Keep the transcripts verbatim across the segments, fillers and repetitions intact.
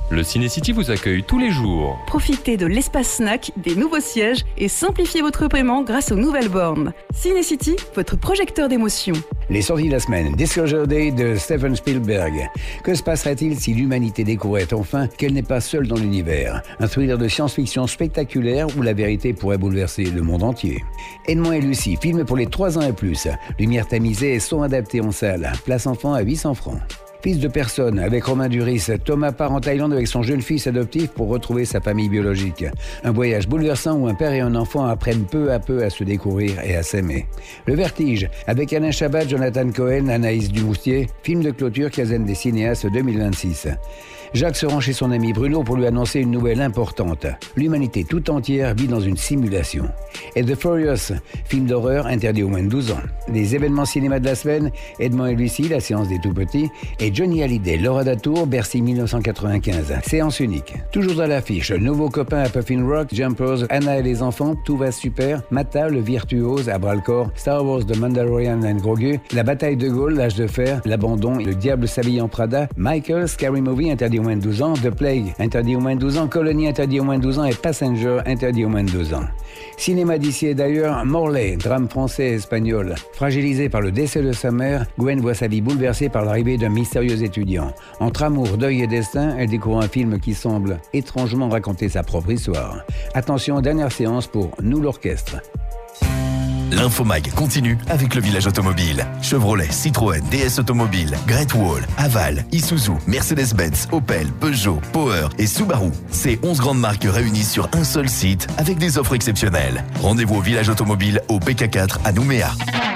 Le Ciné-City vous accueille tous les jours. Profitez de l'espace snack, des nouveaux sièges et simplifiez votre paiement grâce aux nouvelles bornes. Ciné-City, votre projecteur d'émotions. Les sorties de la semaine. Disclosure Day de Steven Spielberg. Que se passerait-il si l'humanité découvrait enfin qu'elle n'est pas seule dans l'univers? Un thriller de science-fiction spectaculaire où la vérité pourrait bouleverser le monde entier. Edmond et Lucie, film pour les trois ans et plus. Lumière tamisée et son adapté en salle. Place enfant à huit cents francs. Fils de personne, avec Romain Duris, Thomas part en Thaïlande avec son jeune fils adoptif pour retrouver sa famille biologique. Un voyage bouleversant où un père et un enfant apprennent peu à peu à se découvrir et à s'aimer. Le Vertige, avec Alain Chabat, Jonathan Cohen, Anaïs Dumoustier, film de clôture quinzaine des cinéastes deux mille vingt-six. Jacques se rend chez son ami Bruno pour lui annoncer une nouvelle importante. L'humanité tout entière vit dans une simulation. Et The Furious, film d'horreur interdit aux moins de douze ans. Les événements cinéma de la semaine, Edmond et Lucie, la séance des tout-petits, et Johnny Hallyday, Laura Datour, Bercy mille neuf cent quatre-vingt-quinze. Séance unique. Toujours à l'affiche, nouveau copain à Puffin Rock, Jumpers, Anna et les enfants, Tout va super, Mata, le virtuose, à bras-le-corps, Star Wars, The Mandalorian and Grogu, La bataille de Gaulle, L'âge de fer, L'abandon, Le diable s'habille en Prada, Michael, Scary Movie, interdit aux moins de douze ans, The Plague, interdit aux moins de douze ans, Colony, interdit aux moins de douze ans et Passenger, interdit aux moins de douze ans. Cinéma d'ici et d'ailleurs, Morlaix, drame français et espagnol. Fragilisé par le décès de sa mère, Gwen voit sa vie bouleversée par l'arrivée d'un mystérieux étudiant. Entre amour, deuil et destin, elle découvre un film qui semble étrangement raconter sa propre histoire. Attention, dernière séance pour Nous l'Orchestre. L'Infomag continue avec le village automobile. Chevrolet, Citroën, D S Automobile, Great Wall, Aval, Isuzu, Mercedes-Benz, Opel, Peugeot, Power et Subaru. Ces onze grandes marques réunies sur un seul site avec des offres exceptionnelles. Rendez-vous au village automobile au P K quatre à Nouméa.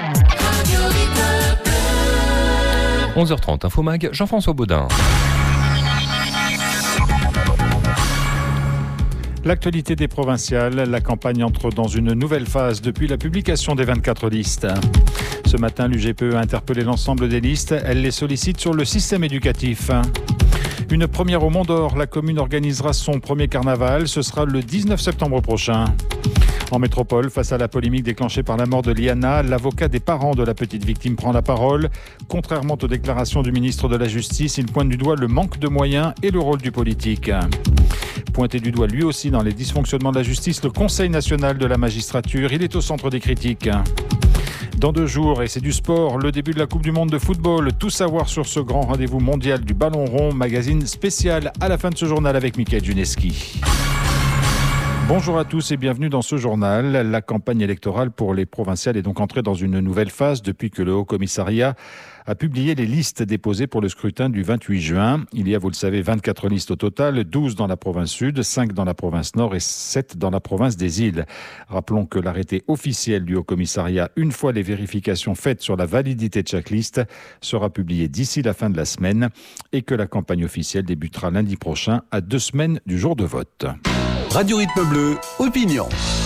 onze heures trente, Infomag, Jean-François Baudin. L'actualité des provinciales, la campagne entre dans une nouvelle phase depuis la publication des vingt-quatre listes. Ce matin, l'U G P E a interpellé l'ensemble des listes. Elle les sollicite sur le système éducatif. Une première au Mont d'Or, la commune organisera son premier carnaval. Ce sera le dix-neuf septembre prochain. En métropole, face à la polémique déclenchée par la mort de Liana, l'avocat des parents de la petite victime prend la parole. Contrairement aux déclarations du ministre de la Justice, il pointe du doigt le manque de moyens et le rôle du politique. Pointé du doigt lui aussi dans les dysfonctionnements de la justice, le Conseil national de la magistrature, il est au centre des critiques. Dans deux jours, et c'est du sport, le début de la Coupe du Monde de football. Tout savoir sur ce grand rendez-vous mondial du ballon rond, magazine spécial à la fin de ce journal avec Mickaël Juneski. Bonjour à tous et bienvenue dans ce journal. La campagne électorale pour les provinciales est donc entrée dans une nouvelle phase depuis que le Haut-Commissariat a publié les listes déposées pour le scrutin du vingt-huit juin. Il y a, vous le savez, vingt-quatre listes au total, douze dans la province sud, cinq dans la province nord et sept dans la province des îles. Rappelons que l'arrêté officiel du Haut-Commissariat, une fois les vérifications faites sur la validité de chaque liste, sera publié d'ici la fin de la semaine et que la campagne officielle débutera lundi prochain à deux semaines du jour de vote. Radio Rythme Bleu, opinion.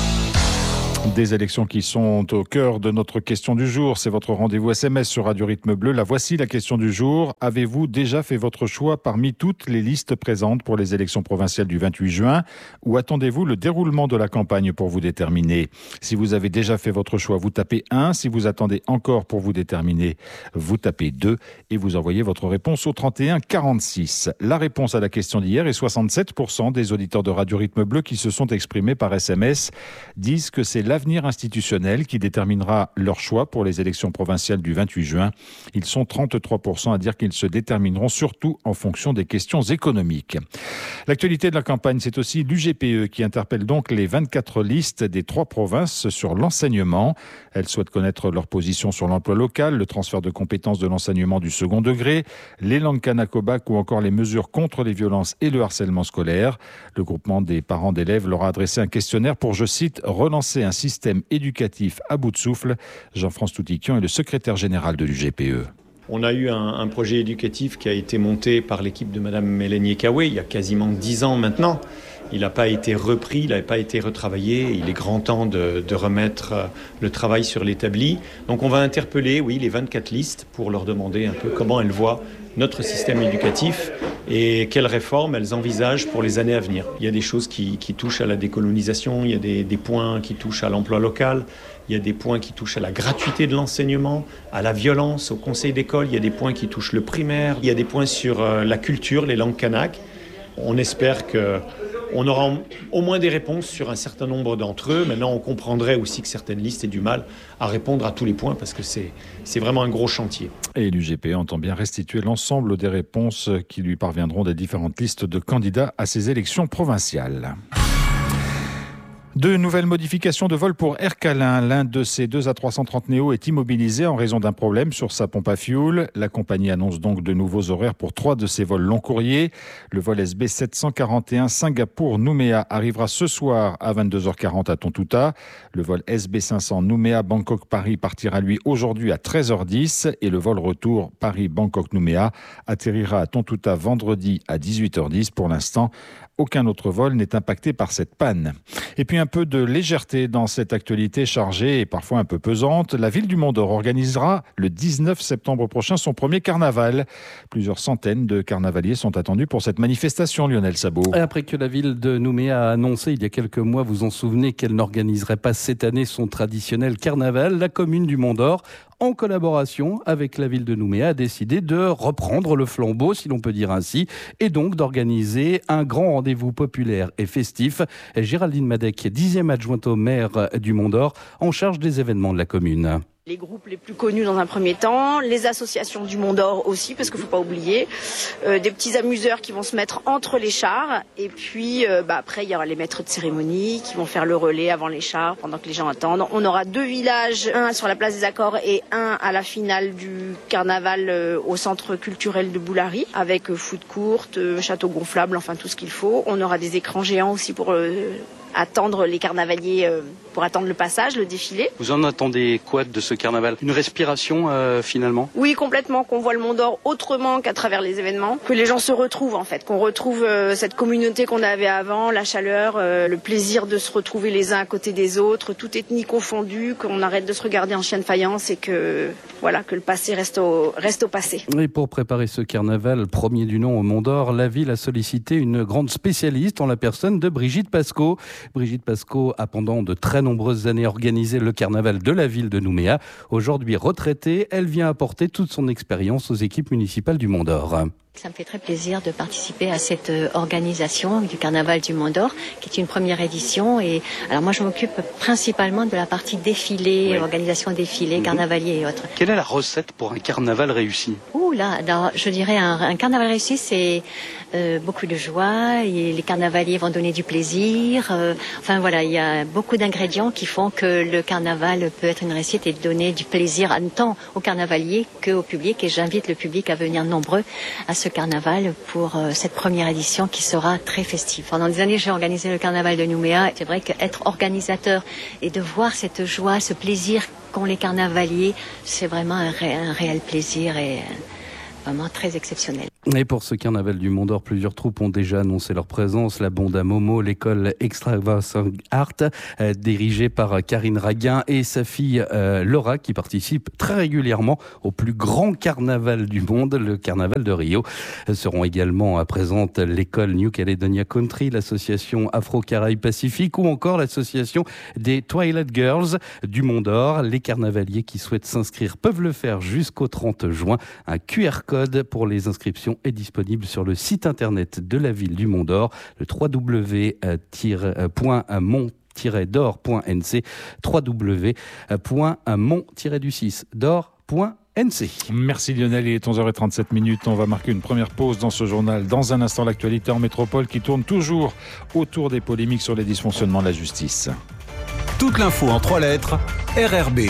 Des élections qui sont au cœur de notre question du jour. C'est votre rendez-vous S M S sur Radio Rythme Bleu. La voici la question du jour. Avez-vous déjà fait votre choix parmi toutes les listes présentes pour les élections provinciales du vingt-huit juin ou attendez-vous le déroulement de la campagne pour vous déterminer? Si vous avez déjà fait votre choix, vous tapez un. Si vous attendez encore pour vous déterminer, vous tapez deux et vous envoyez votre réponse au trente et un quarante-six. La réponse à la question d'hier est soixante-sept pour cent des auditeurs de Radio Rythme Bleu qui se sont exprimés par S M S disent que c'est l'avenir institutionnel qui déterminera leur choix pour les élections provinciales du vingt-huit juin. Ils sont trente-trois pour cent à dire qu'ils se détermineront surtout en fonction des questions économiques. L'actualité de la campagne, c'est aussi l'U G P E qui interpelle donc les vingt-quatre listes des trois provinces sur l'enseignement. Elle souhaite connaître leur position sur l'emploi local, le transfert de compétences de l'enseignement du second degré, les langues kanak-Obak ou encore les mesures contre les violences et le harcèlement scolaire. Le groupement des parents d'élèves leur a adressé un questionnaire pour, je cite, relancer un système éducatif à bout de souffle. Jean-France Toutiquian est le secrétaire général de l'U G P E. On a eu un, un projet éducatif qui a été monté par l'équipe de Mme Mélanie Ekawé il y a quasiment dix ans maintenant. Il n'a pas été repris, il n'a pas été retravaillé. Il est grand temps de, de remettre le travail sur l'établi. Donc on va interpeller, oui, les vingt-quatre listes pour leur demander un peu comment elles voient notre système éducatif et quelles réformes elles envisagent pour les années à venir. Il y a des choses qui, qui touchent à la décolonisation, il y a des, des points qui touchent à l'emploi local, il y a des points qui touchent à la gratuité de l'enseignement, à la violence, au conseil d'école, il y a des points qui touchent le primaire, il y a des points sur euh, la culture, les langues kanak. On espère qu'on aura au moins des réponses sur un certain nombre d'entre eux. Maintenant, on comprendrait aussi que certaines listes aient du mal à répondre à tous les points parce que c'est, c'est vraiment un gros chantier. Et l'U G P entend bien restituer l'ensemble des réponses qui lui parviendront des différentes listes de candidats à ces élections provinciales. De nouvelles modifications de vol pour Air Calin. L'un de ses deux A trois cent trente Neo est immobilisé en raison d'un problème sur sa pompe à fioul. La compagnie annonce donc de nouveaux horaires pour trois de ses vols long courriers. Le vol S B sept cent quarante et un Singapour-Nouméa arrivera ce soir à vingt-deux heures quarante à Tontouta. Le vol S B cinq cents Nouméa-Bangkok-Paris partira lui aujourd'hui à treize heures dix et le vol retour Paris-Bangkok-Nouméa atterrira à Tontouta vendredi à dix-huit heures dix. Pour l'instant, aucun autre vol n'est impacté par cette panne. Et puis un peu de légèreté dans cette actualité chargée et parfois un peu pesante. La ville du Mont-d'Or organisera le dix-neuf septembre prochain son premier carnaval. Plusieurs centaines de carnavaliers sont attendus pour cette manifestation, Lionel Sabot. Après que la ville de Nouméa a annoncé il y a quelques mois, vous en souvenez, qu'elle n'organiserait pas cette année son traditionnel carnaval, la commune du Mont-d'Or, en collaboration avec la ville de Nouméa, a décidé de reprendre le flambeau, si l'on peut dire ainsi, et donc d'organiser un grand rendez-vous populaire et festif. Géraldine Madec, dixième adjointe au maire du Mont-d'Or, en charge des événements de la commune. Les groupes les plus connus dans un premier temps, les associations du Mont-d'Or aussi, parce qu'il ne faut pas oublier, euh, des petits amuseurs qui vont se mettre entre les chars, et puis euh, bah, après il y aura les maîtres de cérémonie qui vont faire le relais avant les chars, pendant que les gens attendent. On aura deux villages, un sur la place des Accords et un à la finale du carnaval euh, au centre culturel de Boulary, avec euh, foot courte, euh, château gonflable, enfin tout ce qu'il faut. On aura des écrans géants aussi pour euh, attendre les carnavaliers, euh, pour attendre le passage, le défilé. Vous en attendez quoi de ce carnaval ? Une respiration euh, finalement ? Oui, complètement, qu'on voit le Mont-d'Or autrement qu'à travers les événements, que les gens se retrouvent en fait, qu'on retrouve euh, cette communauté qu'on avait avant, la chaleur, euh, le plaisir de se retrouver les uns à côté des autres, toute ethnie confondue, qu'on arrête de se regarder en chien de faïence et que voilà, que le passé reste au, reste au passé. Et pour préparer ce carnaval, premier du nom au Mont-d'Or, la ville a sollicité une grande spécialiste en la personne de Brigitte Pascot. Brigitte Pascot a pendant de très nombreuses années organisé le carnaval de la ville de Nouméa. Aujourd'hui retraitée, elle vient apporter toute son expérience aux équipes municipales du Mont-d'Or. Ça me fait très plaisir de participer à cette organisation du Carnaval du Mont-d'Or, qui est une première édition. Et alors moi, je m'occupe principalement de la partie défilé, oui. organisation défilé, mmh. carnavalier et autres. Quelle est la recette pour un carnaval réussi ? Ouh là, alors, je dirais un, un carnaval réussi, c'est euh, beaucoup de joie. Et les carnavaliers vont donner du plaisir. Euh, enfin voilà, il y a beaucoup d'ingrédients qui font que le carnaval peut être une réussite et donner du plaisir tant aux carnavaliers qu'au public. Et j'invite le public à venir nombreux à ce carnaval pour euh, cette première édition qui sera très festive. Pendant des années, j'ai organisé le carnaval de Nouméa. C'est vrai qu'être organisateur et de voir cette joie, ce plaisir qu'ont les carnavaliers, c'est vraiment un, ré- un réel plaisir et euh, vraiment très exceptionnel. Et pour ce carnaval du Mont-d'Or, plusieurs troupes ont déjà annoncé leur présence. La Bonda Momo, l'école Extravagance Art, euh, dirigée par Karine Raguin et sa fille euh, Laura, qui participe très régulièrement au plus grand carnaval du monde, le carnaval de Rio. Euh, seront également euh, présentes l'école New Caledonia Country, l'association Afro-Caraïbes Pacifique ou encore l'association des Twilight Girls du Mont-d'Or. Les carnavaliers qui souhaitent s'inscrire peuvent le faire jusqu'au trente juin. Un Q R code pour les inscriptions est disponible sur le site internet de la ville du Mont-d'Or, le w w w point mont tiret d'or point n c, w w w point mont tiret du six d'or point n c. Merci Lionel, il est onze heures trente-sept minutes. On va marquer une première pause dans ce journal. Dans un instant, l'actualité en métropole qui tourne toujours autour des polémiques sur les dysfonctionnements de la justice. Toute l'info en trois lettres, R R B.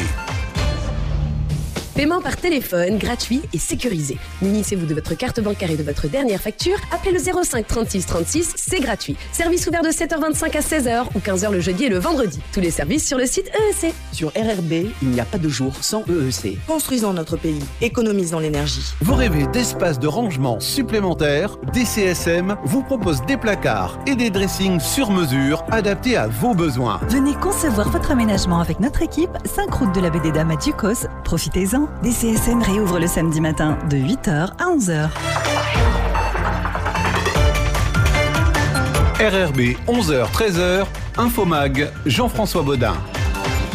Paiement par téléphone, gratuit et sécurisé. Munissez-vous de votre carte bancaire et de votre dernière facture. Appelez le zéro cinq trente-six trente-six, c'est gratuit. Service ouvert de sept heures vingt-cinq à seize heures ou quinze heures le jeudi et le vendredi. Tous les services sur le site E E C. Sur R R B, il n'y a pas de jour sans E E C. Construisons notre pays, économisons l'énergie. Vous rêvez d'espaces de rangement supplémentaires ? D C S M vous propose des placards et des dressings sur mesure adaptés à vos besoins. Venez concevoir votre aménagement avec notre équipe, cinq route de la Baie des Dames à Ducos. Profitez-en. D C S M réouvre le samedi matin de huit heures à onze heures. R R B, onze heures treize heures, Infomag, Jean-François Baudin.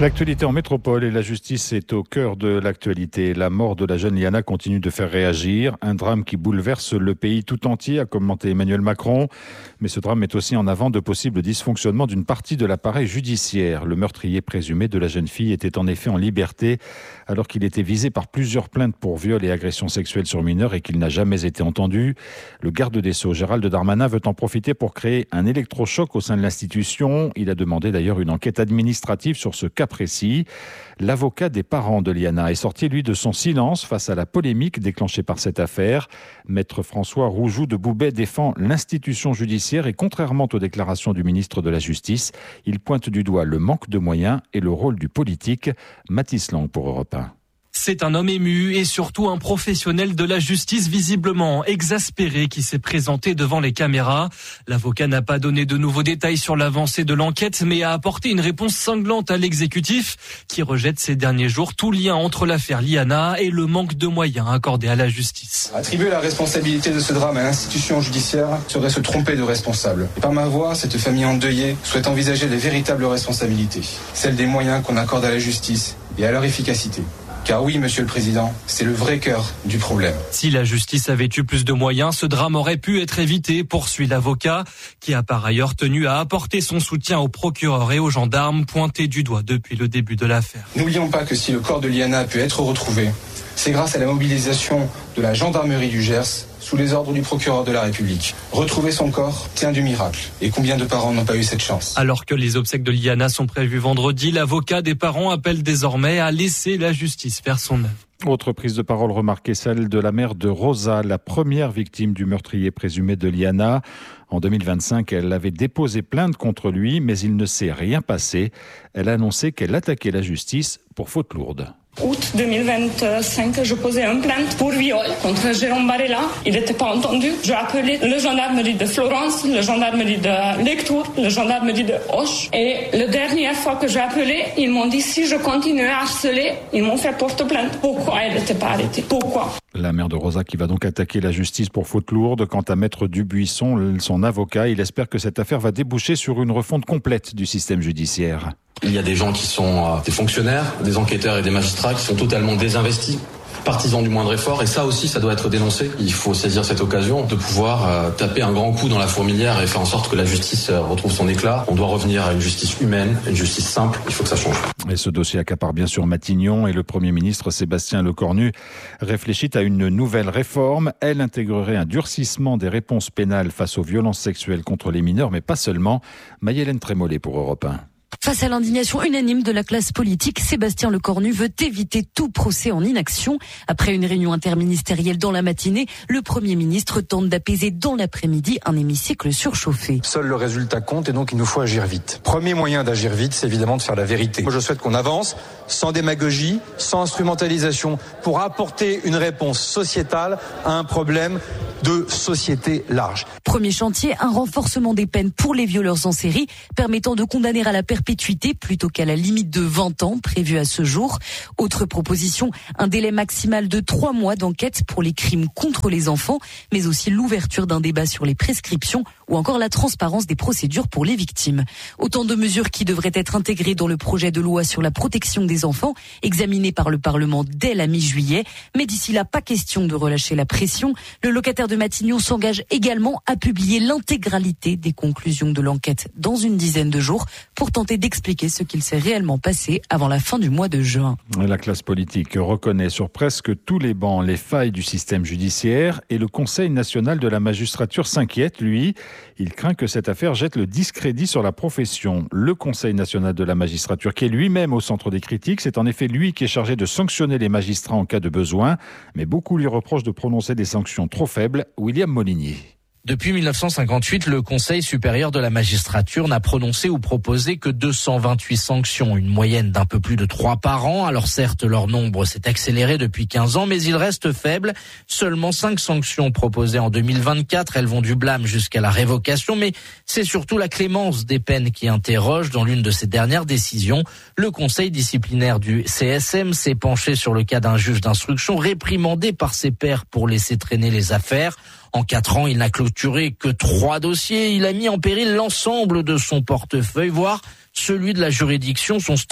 L'actualité en métropole et la justice est au cœur de l'actualité. La mort de la jeune Liana continue de faire réagir. Un drame qui bouleverse le pays tout entier, a commenté Emmanuel Macron. Mais ce drame met aussi en avant de possibles dysfonctionnements d'une partie de l'appareil judiciaire. Le meurtrier présumé de la jeune fille était en effet en liberté alors qu'il était visé par plusieurs plaintes pour viol et agression sexuelle sur mineurs et qu'il n'a jamais été entendu. Le garde des Sceaux, Gérald Darmanin, veut en profiter pour créer un électrochoc au sein de l'institution. Il a demandé d'ailleurs une enquête administrative sur ce cas précis. L'avocat des parents de Liana est sorti, lui, de son silence face à la polémique déclenchée par cette affaire. Maître François Roujoux de Boubet défend l'institution judiciaire et contrairement aux déclarations du ministre de la Justice, il pointe du doigt le manque de moyens et le rôle du politique. Mathis Lang pour Europe un. C'est un homme ému et surtout un professionnel de la justice visiblement exaspéré qui s'est présenté devant les caméras. L'avocat n'a pas donné de nouveaux détails sur l'avancée de l'enquête mais a apporté une réponse cinglante à l'exécutif qui rejette ces derniers jours tout lien entre l'affaire Liana et le manque de moyens accordés à la justice. Attribuer la responsabilité de ce drame à l'institution judiciaire serait se tromper de responsable. Et par ma voix, cette famille endeuillée souhaite envisager les véritables responsabilités, celles des moyens qu'on accorde à la justice et à leur efficacité. Car oui, Monsieur le Président, c'est le vrai cœur du problème. Si la justice avait eu plus de moyens, ce drame aurait pu être évité, poursuit l'avocat, qui a par ailleurs tenu à apporter son soutien aux procureurs et aux gendarmes pointés du doigt depuis le début de l'affaire. N'oublions pas que si le corps de Liana a pu être retrouvé, c'est grâce à la mobilisation de la gendarmerie du Gers sous les ordres du procureur de la République. Retrouver son corps tient du miracle. Et combien de parents n'ont pas eu cette chance ? Alors que les obsèques de Liana sont prévues vendredi, l'avocat des parents appelle désormais à laisser la justice faire son œuvre. Autre prise de parole remarquée, celle de la mère de Rosa, la première victime du meurtrier présumé de Liana. En deux mille vingt-cinq, elle avait déposé plainte contre lui, mais il ne s'est rien passé. Elle a annoncé qu'elle attaquait la justice pour faute lourde. Août deux mille vingt-cinq, je posais une plainte pour viol contre Jérôme Barella. Il n'était pas entendu. J'ai appelé le gendarmerie de Florence, le gendarmerie de Lectoure, le gendarmerie de Auch. Et la dernière fois que j'ai appelé, ils m'ont dit si je continuais à harceler, ils m'ont fait porte-plainte. Pourquoi elle n'était pas arrêtée ? Pourquoi ? La mère de Rosa qui va donc attaquer la justice pour faute lourde. Quant à Maître Dubuisson, son avocat, il espère que cette affaire va déboucher sur une refonte complète du système judiciaire. Il y a des gens qui sont euh, des fonctionnaires, des enquêteurs et des magistrats qui sont totalement désinvestis, partisans du moindre effort, et ça aussi, ça doit être dénoncé. Il faut saisir cette occasion de pouvoir euh, taper un grand coup dans la fourmilière et faire en sorte que la justice euh, retrouve son éclat. On doit revenir à une justice humaine, une justice simple, il faut que ça change. Et ce dossier accapare bien sûr Matignon et le Premier ministre Sébastien Lecornu réfléchit à une nouvelle réforme. Elle intégrerait un durcissement des réponses pénales face aux violences sexuelles contre les mineurs, mais pas seulement. Maïhélène Trémollet pour Europe un. Face à l'indignation unanime de la classe politique, Sébastien Lecornu veut éviter tout procès en inaction. Après une réunion interministérielle dans la matinée, le Premier ministre tente d'apaiser dans l'après-midi un hémicycle surchauffé. Seul le résultat compte et donc il nous faut agir vite. Premier moyen d'agir vite, c'est évidemment de faire la vérité. Moi, je souhaite qu'on avance sans démagogie, sans instrumentalisation, pour apporter une réponse sociétale à un problème de société large. Premier chantier, un renforcement des peines pour les violeurs en série, permettant de condamner à la perpétuité plutôt qu'à la limite de vingt ans prévue à ce jour. Autre proposition, un délai maximal de trois mois d'enquête pour les crimes contre les enfants, mais aussi l'ouverture d'un débat sur les prescriptions ou encore la transparence des procédures pour les victimes. Autant de mesures qui devraient être intégrées dans le projet de loi sur la protection des enfants, examiné par le Parlement dès la mi-juillet. Mais d'ici là, pas question de relâcher la pression. Le locataire de Matignon s'engage également à publier l'intégralité des conclusions de l'enquête dans une dizaine de jours pour tenter d'expliquer ce qu'il s'est réellement passé avant la fin du mois de juin. La classe politique reconnaît sur presque tous les bancs les failles du système judiciaire et le Conseil national de la magistrature s'inquiète, lui. Il craint que cette affaire jette le discrédit sur la profession. Le Conseil national de la magistrature, qui est lui-même au centre des critiques, c'est en effet lui qui est chargé de sanctionner les magistrats en cas de besoin, mais beaucoup lui reprochent de prononcer des sanctions trop faibles. William Molinier. Depuis mille neuf cent cinquante-huit, le Conseil supérieur de la magistrature n'a prononcé ou proposé que deux cent vingt-huit sanctions, une moyenne d'un peu plus de trois par an. Alors certes, leur nombre s'est accéléré depuis quinze ans, mais il reste faible. Seulement cinq sanctions proposées en deux mille vingt-quatre. Elles vont du blâme jusqu'à la révocation, mais c'est surtout la clémence des peines qui interroge. Dans l'une de ses dernières décisions, le Conseil disciplinaire du C S M s'est penché sur le cas d'un juge d'instruction réprimandé par ses pairs pour laisser traîner les affaires. En quatre ans, il n'a clôturé que trois dossiers. Il a mis en péril l'ensemble de son portefeuille, voire celui de la juridiction, son stock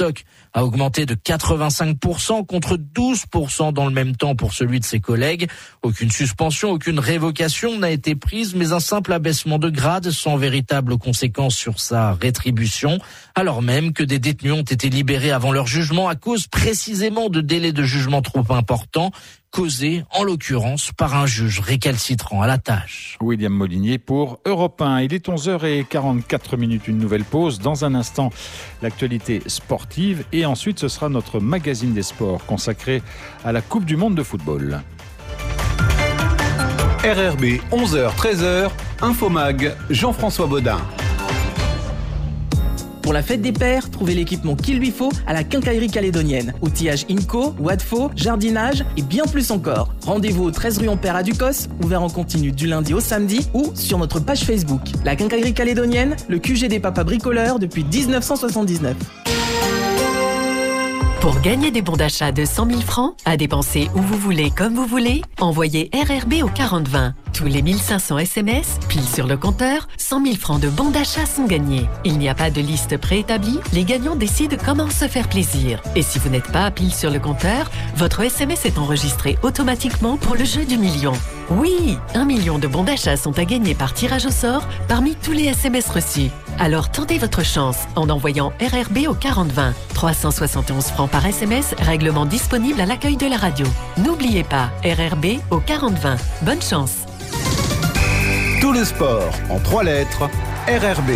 a augmenté de quatre-vingt-cinq pour cent contre douze pour cent dans le même temps pour celui de ses collègues. Aucune suspension, aucune révocation n'a été prise, mais un simple abaissement de grade sans véritable conséquence sur sa rétribution, alors même que des détenus ont été libérés avant leur jugement à cause précisément de délais de jugement trop importants, causés en l'occurrence par un juge récalcitrant à la tâche. William Molinier pour Europe un. Il est onze heures quarante-quatre minutes, une nouvelle pause. Dans un instant, l'actualité sportive et ensuite ce sera notre magazine des sports consacré à la Coupe du Monde de football. R R B, onze heures treize heures, Infomag, Jean-François Baudin. Pour la fête des pères, trouvez l'équipement qu'il lui faut à la Quincaillerie Calédonienne. Outillage Inco, Wadfo, jardinage et bien plus encore. Rendez-vous au treize rue Ampère à Ducos, ouvert en continu du lundi au samedi ou sur notre page Facebook. La Quincaillerie Calédonienne, le Q G des papas bricoleurs depuis dix-neuf cent soixante-dix-neuf. Pour gagner des bons d'achat de cent mille francs, à dépenser où vous voulez, comme vous voulez, envoyez R R B au quarante vingt. Tous les mille cinq cents S M S, pile sur le compteur, cent mille francs de bons d'achat sont gagnés. Il n'y a pas de liste préétablie, les gagnants décident comment se faire plaisir. Et si vous n'êtes pas pile sur le compteur, votre S M S est enregistré automatiquement pour le jeu du million. Oui, un million de bons d'achat sont à gagner par tirage au sort parmi tous les S M S reçus. Alors tentez votre chance en envoyant R R B au quarante vingt. trois cent soixante et onze francs par S M S, règlement disponible à l'accueil de la radio. N'oubliez pas, R R B au quarante vingt. Bonne chance. Tout le sport en trois lettres, R R B.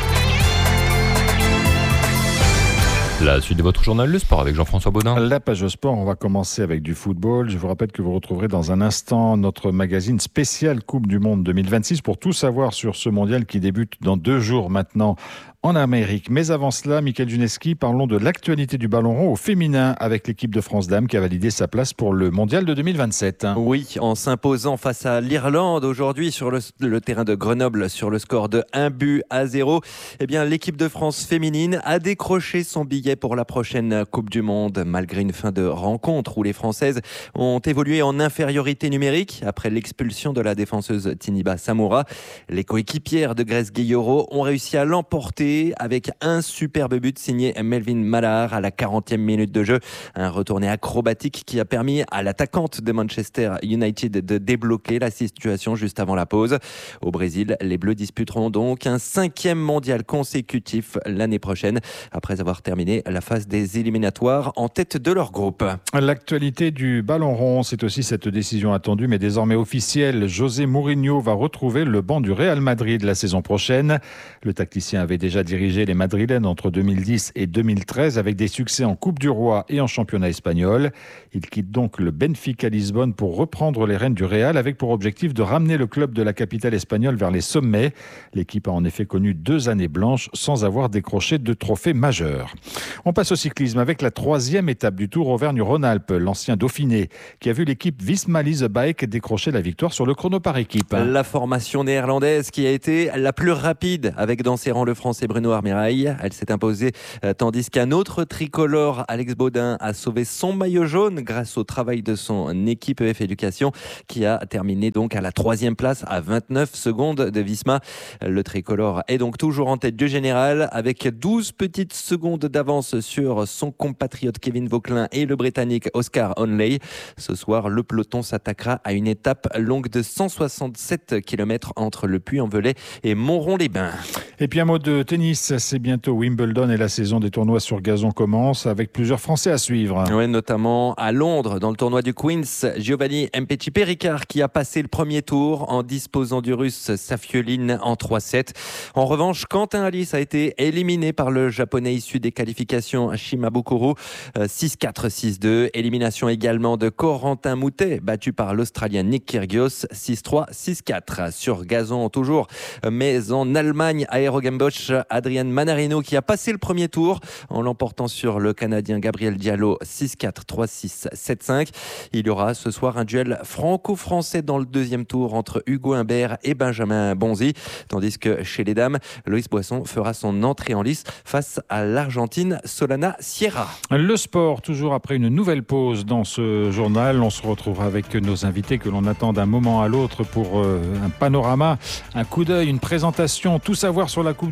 La suite de votre journal Le Sport avec Jean-François Baudin. La page sport, on va commencer avec du football. Je vous rappelle que vous retrouverez dans un instant notre magazine spécial Coupe du Monde deux mille vingt-six pour tout savoir sur ce mondial qui débute dans deux jours maintenant en Amérique. Mais avant cela, Mickaël Juneski, parlons de l'actualité du ballon rond au féminin avec l'équipe de France Dames qui a validé sa place pour le mondial de deux mille vingt-sept. Oui, en s'imposant face à l'Irlande aujourd'hui sur le, le terrain de Grenoble sur le score de un but à zéro. Eh bien, l'équipe de France féminine a décroché son billet pour la prochaine Coupe du Monde malgré une fin de rencontre où les Françaises ont évolué en infériorité numérique après l'expulsion de la défenseuse Tiniba Samoura. Les coéquipières de Grace Guillaureau ont réussi à l'emporter avec un superbe but signé Melvin Mallard à la quarantième minute de jeu. Un retourné acrobatique qui a permis à l'attaquante de Manchester United de débloquer la situation juste avant la pause. Au Brésil, les Bleus disputeront donc un cinquième mondial consécutif l'année prochaine après avoir terminé la phase des éliminatoires en tête de leur groupe. L'actualité du ballon rond, c'est aussi cette décision attendue mais désormais officielle. José Mourinho va retrouver le banc du Real Madrid la saison prochaine. Le tacticien avait déjà dirigé les Madrilènes entre deux mille dix et deux mille treize avec des succès en Coupe du Roi et en championnat espagnol. Il quitte donc le Benfica Lisbonne pour reprendre les rênes du Real avec pour objectif de ramener le club de la capitale espagnole vers les sommets. L'équipe a en effet connu deux années blanches sans avoir décroché de trophée majeur. On passe au cyclisme avec la troisième étape du Tour Auvergne-Rhône-Alpes, l'ancien Dauphiné, qui a vu l'équipe Visma Lease Bike décrocher la victoire sur le chrono par équipe. La formation néerlandaise qui a été la plus rapide avec dans ses rangs le Français Bruno Armirail. Elle s'est imposée euh, tandis qu'un autre tricolore, Alex Baudin, a sauvé son maillot jaune grâce au travail de son équipe E F Éducation qui a terminé donc à la troisième place à vingt-neuf secondes de Visma. Le tricolore est donc toujours en tête du général avec douze petites secondes d'avance sur son compatriote Kevin Vauquelin et le Britannique Oscar Onley. Ce soir, le peloton s'attaquera à une étape longue de cent soixante-sept kilomètres entre le Puy-en-Velay et Montron-les-Bains. Et puis un mot de tennis, c'est bientôt Wimbledon et la saison des tournois sur gazon commence avec plusieurs Français à suivre. Oui, notamment à Londres, dans le tournoi du Queen's, Giovanni Mpetshi-Perricard qui a passé le premier tour en disposant du Russe Safioline en trois sept. En revanche, Quentin Halys a été éliminé par le Japonais issu des qualifications Shimabukuro, six quatre, six deux. Élimination également de Corentin Moutet, battu par l'Australien Nick Kyrgios, six trois, six quatre. Sur gazon toujours, mais en Allemagne, à Aero-Gambosch, Adrian Manarino qui a passé le premier tour en l'emportant sur le Canadien Gabriel Diallo six quatre, trois six, sept cinq. Il y aura ce soir un duel franco-français dans le deuxième tour entre Hugo Humbert et Benjamin Bonzi, tandis que chez les dames, Loïs Boisson fera son entrée en lice face à l'Argentine Solana Sierra. Le sport, toujours après une nouvelle pause dans ce journal, on se retrouvera avec nos invités que l'on attend d'un moment à l'autre pour euh, un panorama, un coup d'œil, une présentation, tout savoir sur la Coupe du Monde de football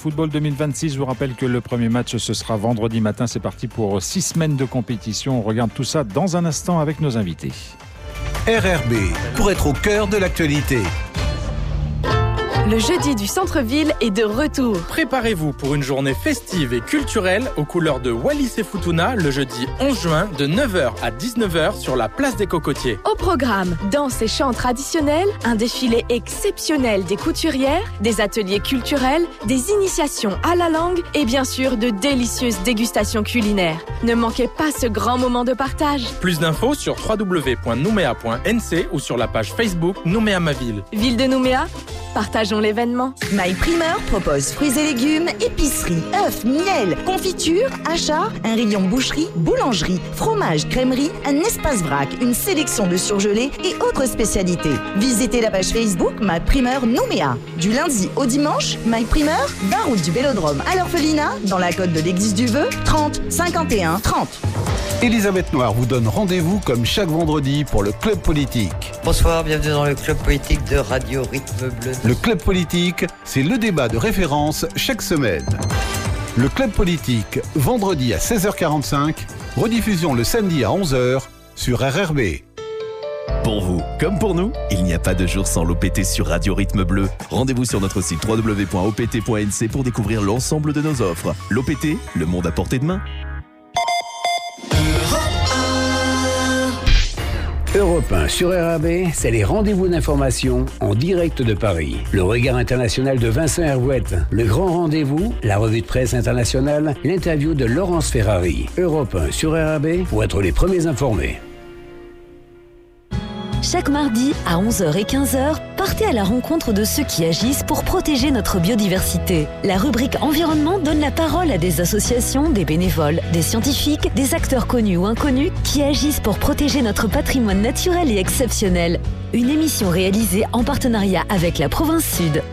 Football deux mille vingt-six. Je vous rappelle que le premier match, ce sera vendredi matin. C'est parti pour six semaines de compétition. On regarde tout ça dans un instant avec nos invités. R R B, pour être au cœur de l'actualité. Le jeudi du centre-ville est de retour. Préparez-vous pour une journée festive et culturelle aux couleurs de Wallis et Futuna le jeudi onze juin de neuf heures à dix-neuf heures sur la place des Cocotiers. Au programme, danse et chants traditionnels, un défilé exceptionnel des couturières, des ateliers culturels, des initiations à la langue et bien sûr de délicieuses dégustations culinaires. Ne manquez pas ce grand moment de partage. Plus d'infos sur w w w point nouméa point n c ou sur la page Facebook Nouméa ma ville. Ville de Nouméa, partageons l'événement. My Primeur propose fruits et légumes, épicerie, œufs, miel, confiture, achat, un rayon boucherie, boulangerie, fromage, crèmerie, un espace vrac, une sélection de surgelés et autres spécialités. Visitez la page Facebook My Primeur Nouméa. Du lundi au dimanche, My Primeur, vingt route du Vélodrome à l'Orphelinat, dans la côte de l'Église du Vœu, trente cinquante et un trente. Elisabeth Noir vous donne rendez-vous comme chaque vendredi pour le Club Politique. Bonsoir, bienvenue dans le Club Politique de Radio Rythme Bleu. Le Club Politique, c'est le débat de référence chaque semaine. Le Club Politique, vendredi à seize heures quarante-cinq, rediffusion le samedi à onze heures sur R R B. Pour vous, comme pour nous, il n'y a pas de jour sans l'O P T sur Radio Rythme Bleu. Rendez-vous sur notre site w w w point o p t point n c pour découvrir l'ensemble de nos offres. L'O P T, le monde à portée de main. Europe un sur R R B, c'est les rendez-vous d'information en direct de Paris. Le regard international de Vincent Hervouette, le grand rendez-vous, la revue de presse internationale, l'interview de Laurence Ferrari. Europe un sur R R B pour être les premiers informés. Chaque mardi à onze heures et quinze heures, partez à la rencontre de ceux qui agissent pour protéger notre biodiversité. La rubrique Environnement donne la parole à des associations, des bénévoles, des scientifiques, des acteurs connus ou inconnus qui agissent pour protéger notre patrimoine naturel et exceptionnel. Une émission réalisée en partenariat avec la Province Sud.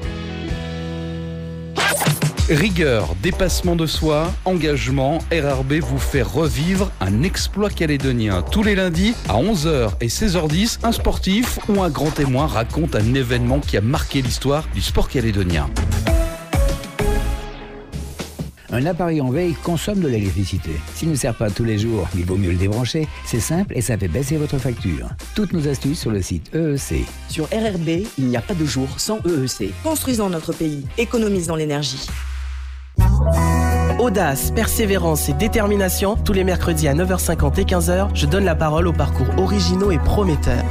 Rigueur, dépassement de soi, engagement, R R B vous fait revivre un exploit calédonien. Tous les lundis, à onze heures et seize heures dix, un sportif ou un grand témoin raconte un événement qui a marqué l'histoire du sport calédonien. Un appareil en veille consomme de l'électricité. S'il ne sert pas tous les jours, il vaut mieux le débrancher. C'est simple et ça fait baisser votre facture. Toutes nos astuces sur le site E E C. Sur R R B, il n'y a pas de jour sans E E C. Construisons notre pays, économisons l'énergie. Audace, persévérance et détermination, tous les mercredis à neuf heures cinquante et quinze heures, je donne la parole aux parcours originaux et prometteurs.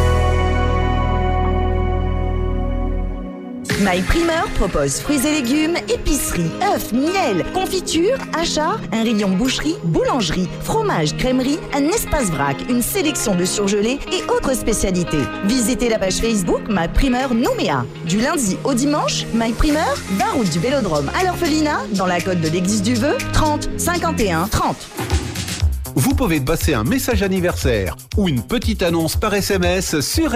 My Primeur propose fruits et légumes, épicerie, œufs, miel, confiture, achat, un rayon boucherie, boulangerie, fromage, crèmerie, un espace vrac, une sélection de surgelés et autres spécialités. Visitez la page Facebook My Primeur Nouméa. Du lundi au dimanche, My Primeur, vingt route du Vélodrome à l'Orphelinat, dans la côte de l'Église du Vœu, trente cinquante et un trente. Vous pouvez passer un message anniversaire ou une petite annonce par S M S sur